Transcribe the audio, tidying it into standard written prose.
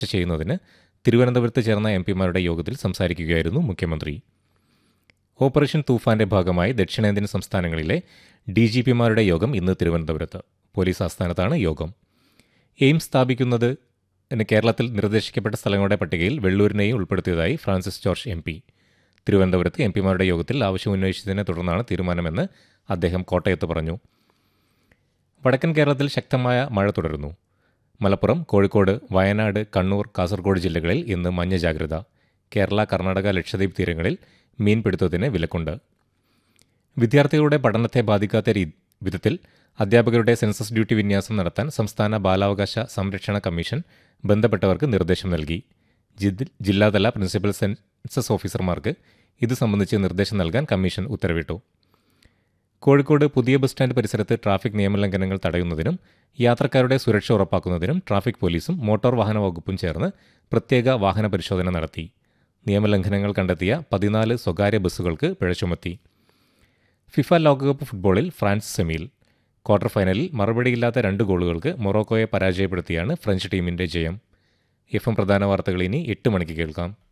ചെയ്യുന്നതിന് തിരുവനന്തപുരത്ത് ചേർന്ന എംപിമാരുടെ യോഗത്തിൽ സംസാരിക്കുകയായിരുന്നു മുഖ്യമന്ത്രി. ഓപ്പറേഷൻ തൂഫാന്റെ ഭാഗമായി ദക്ഷിണേന്ത്യൻ സംസ്ഥാനങ്ങളിലെ DGPമാരുടെ യോഗം ഇന്ന് തിരുവനന്തപുരത്ത്. പോലീസ് ആസ്ഥാനത്താണ് യോഗം. എയിംസ് സ്ഥാപിക്കുന്നതിന് കേരളത്തിൽ നിർദ്ദേശിക്കപ്പെട്ട സ്ഥലങ്ങളുടെ പട്ടികയിൽ വെള്ളൂരിനെയും ഉൾപ്പെടുത്തിയതായി ഫ്രാൻസിസ് ജോർജ് MP. തിരുവനന്തപുരത്ത് എംപിമാരുടെ യോഗത്തിൽ ആവശ്യമുന്നയിച്ചതിനെ തുടർന്നാണ് തീരുമാനമെന്ന് അദ്ദേഹം കോട്ടയത്ത് പറഞ്ഞു. വടക്കൻ കേരളത്തിൽ ശക്തമായ മഴ തുടരുന്നു. മലപ്പുറം, കോഴിക്കോട്, വയനാട്, കണ്ണൂർ, കാസർഗോഡ് ജില്ലകളിൽ ഇന്ന് മഞ്ഞ ജാഗ്രത. കേരള, കർണാടക, ലക്ഷദ്വീപ് തീരങ്ങളിൽ മീൻപിടുത്തത്തിന് വിലക്കുണ്ട്. വിദ്യാർത്ഥികളുടെ പഠനത്തെ ബാധിക്കാത്ത വിധത്തിൽ അധ്യാപകരുടെ സെൻസസ് ഡ്യൂട്ടി വിന്യാസം നടത്താൻ സംസ്ഥാന ബാലാവകാശ സംരക്ഷണ കമ്മീഷൻ ബന്ധപ്പെട്ടവർക്ക് നിർദ്ദേശം നൽകി. ജില്ലാതല പ്രിൻസിപ്പൽ സെൻസസ് ഓഫീസർമാർക്ക് ഇത് സംബന്ധിച്ച് നിർദ്ദേശം നൽകാൻ കമ്മീഷൻ ഉത്തരവിട്ടു. കോഴിക്കോട് പുതിയ ബസ് സ്റ്റാൻഡ് പരിസരത്ത് ട്രാഫിക് നിയമലംഘനങ്ങൾ തടയുന്നതിനും യാത്രക്കാരുടെ സുരക്ഷ ഉറപ്പാക്കുന്നതിനും ട്രാഫിക് പോലീസും മോട്ടോർ വാഹന വകുപ്പും ചേർന്ന് പ്രത്യേക വാഹന പരിശോധന നടത്തി. നിയമലംഘനങ്ങൾ കണ്ടെത്തിയ 14 സ്വകാര്യ ബസ്സുകൾക്ക് പിഴ ചുമത്തി. ഫിഫ ലോകകപ്പ് ഫുട്ബോളിൽ ഫ്രാൻസ് സെമിയിൽ. ക്വാർട്ടർ ഫൈനലിൽ മറുപടിയില്ലാത്ത 2 ഗോളുകൾക്ക് മൊറോക്കോയെ പരാജയപ്പെടുത്തിയാണ് ഫ്രഞ്ച് ടീമിന്റെ ജയം. FM പ്രധാന വാർത്തകൾ ഇനി 8 മണിക്ക് കേൾക്കാം.